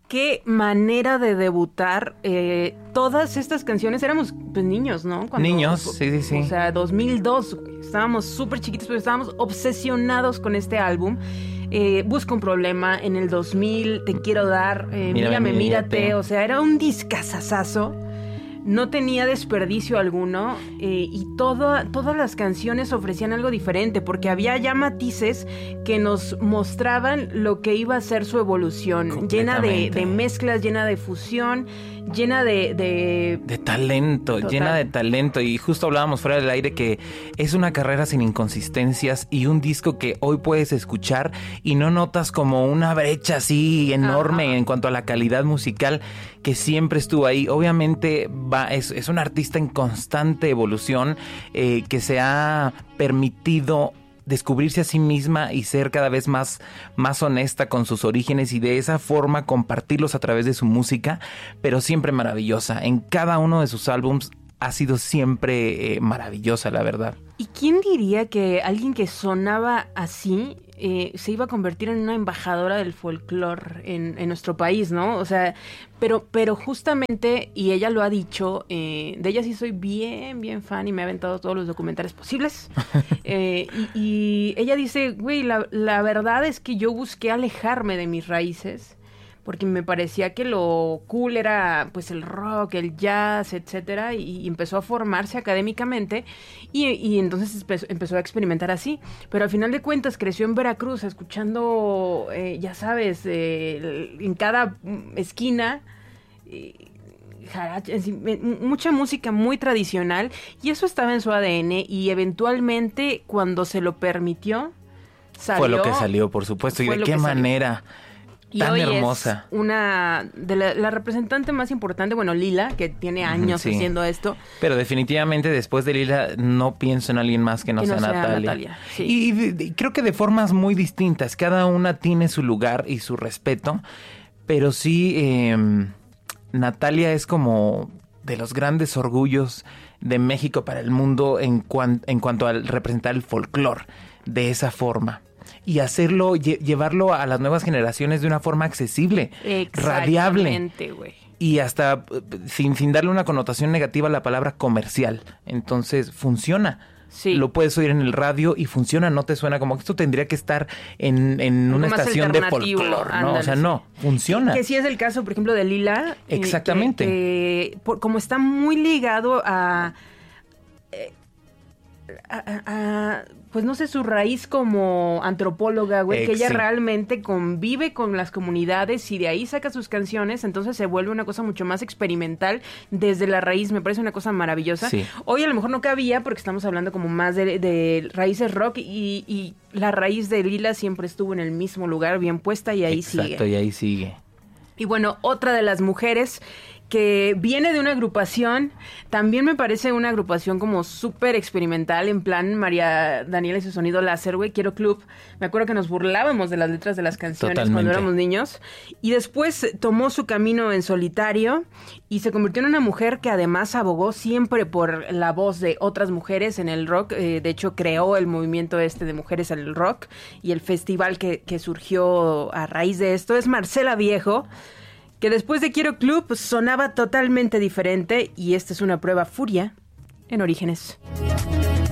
qué manera de debutar. Todas estas canciones éramos pues niños, ¿no? Niños, sí. O sea, 2002, estábamos súper chiquitos, pero estábamos obsesionados con este álbum. Busco un problema en el 2000, Te quiero dar, mírate. O sea, era un discazazazo. No tenía desperdicio alguno y todas las canciones ofrecían algo diferente porque había ya matices que nos mostraban lo que iba a ser su evolución, llena de mezclas, llena de fusión, llena de talento, total. Llena de talento. Y justo hablábamos fuera del aire que es una carrera sin inconsistencias y un disco que hoy puedes escuchar y no notas como una brecha así enorme en cuanto a la calidad musical que siempre estuvo ahí. Obviamente es un artista en constante evolución que se ha permitido descubrirse a sí misma y ser cada vez más honesta con sus orígenes y de esa forma compartirlos a través de su música, pero siempre maravillosa. En cada uno de sus álbums ha sido siempre maravillosa, la verdad. ¿Y quién diría que alguien que sonaba así se iba a convertir en una embajadora del folclore en nuestro país, ¿no? O sea, pero justamente, y ella lo ha dicho, de ella sí soy bien fan y me ha aventado todos los documentales posibles. Y ella dice, güey, la verdad es que yo busqué alejarme de mis raíces porque me parecía que lo cool era pues el rock, el jazz, etcétera, y empezó a formarse académicamente y entonces empezó a experimentar así, pero al final de cuentas creció en Veracruz escuchando, ya sabes, en cada esquina mucha música muy tradicional, y eso estaba en su ADN, y eventualmente cuando se lo permitió salió. Fue lo que salió, por supuesto, y de qué manera. Y tan hoy hermosa. Es una de la representante más importante, bueno, Lila, que tiene años haciendo esto. Pero definitivamente después de Lila no pienso en alguien más que no sea Natalia. Sí. Y creo que de formas muy distintas. Cada una tiene su lugar y su respeto. Pero sí, Natalia es como de los grandes orgullos de México para el mundo en cuanto a representar el folclore de esa forma. Y hacerlo, llevarlo a las nuevas generaciones de una forma accesible, radiable. Güey. Y hasta sin darle una connotación negativa a la palabra comercial. Entonces, funciona. Sí. Lo puedes oír en el radio y funciona, no te suena como que esto tendría que estar en una estación de folclore, ¿no? O sea, no, funciona. Que sí es el caso, por ejemplo, de Lila. Exactamente. Como está muy ligado pues no sé, su raíz como antropóloga, güey, que ella realmente convive con las comunidades y de ahí saca sus canciones, entonces se vuelve una cosa mucho más experimental desde la raíz. Me parece una cosa maravillosa. Sí. Hoy a lo mejor no cabía porque estamos hablando como más de raíces rock y la raíz de Lila siempre estuvo en el mismo lugar, bien puesta, y ahí sigue. Exacto, y ahí sigue. Y bueno, otra de las mujeres que viene de una agrupación, también me parece una agrupación como súper experimental, en plan María Daniela y su sonido láser, güey, Quiero Club. Me acuerdo que nos burlábamos de las letras de las canciones cuando éramos niños. Y después tomó su camino en solitario y se convirtió en una mujer que además abogó siempre por la voz de otras mujeres en el rock. De hecho, creó el movimiento de mujeres en el rock y el festival que surgió a raíz de esto. Es Marcela Viejo, que después de Quiero Club sonaba totalmente diferente, y esta es una prueba. Furia en Orígenes.